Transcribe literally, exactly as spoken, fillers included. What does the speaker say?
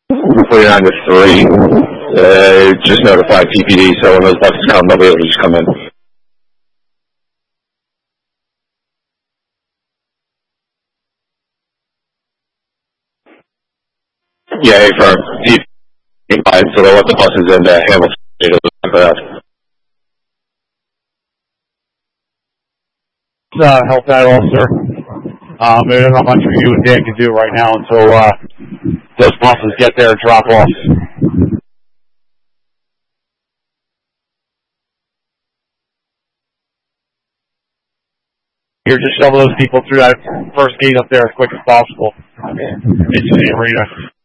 forty-nine to three. Uh, just notified P P D, so when those buses come, they'll be able to just come in. Yeah, for P P D, so they'll let the buses in to handle it. Uh, help that officer. Um, there's not much you and Dan can do right now until uh, those buses get there and drop off. Here, just shovel those people through that first gate up there as quick as possible into the arena.